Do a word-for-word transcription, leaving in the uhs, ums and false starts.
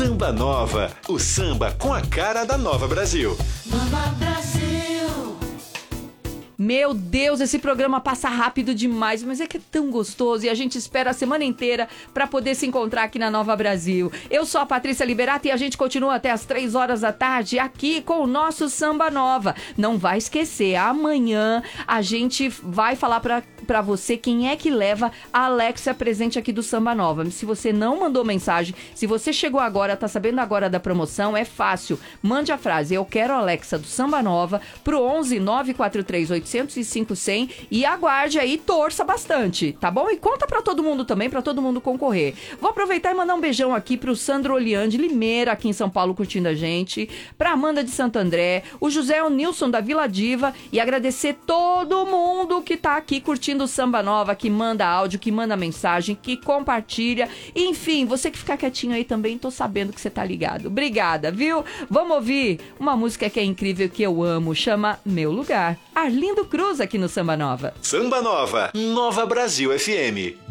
Samba Nova, o samba com a cara da Nova Brasil. Nova Brasil. Meu Deus, esse programa passa rápido demais, mas é que é tão gostoso e a gente espera a semana inteira para poder se encontrar aqui na Nova Brasil. Eu sou a Patrícia Liberato e a gente continua até as três horas da tarde aqui com o nosso Samba Nova. Não vai esquecer, amanhã a gente vai falar para para você quem é que leva a Alexa presente aqui do Samba Nova. Se você não mandou mensagem, se você chegou agora, tá sabendo agora da promoção, é fácil. Mande a frase, eu quero a Alexa do Samba Nova, pro onze nove quatro três oito zero cinco zero zero e aguarde aí, torça bastante, tá bom? E conta pra todo mundo também, pra todo mundo concorrer. Vou aproveitar e mandar um beijão aqui pro Sandro Olian de Limeira, aqui em São Paulo, curtindo a gente, pra Amanda de Santo André, o José Nilson da Vila Diva e agradecer todo mundo que tá aqui curtindo o Samba Nova, que manda áudio, que manda mensagem, que compartilha. Enfim, você que fica quietinho aí também, tô sabendo que você tá ligado. Obrigada, viu? Vamos ouvir uma música que é incrível, que eu amo, chama Meu Lugar. Arlindo Cruz aqui no Samba Nova. Samba Nova, Nova Brasil F M.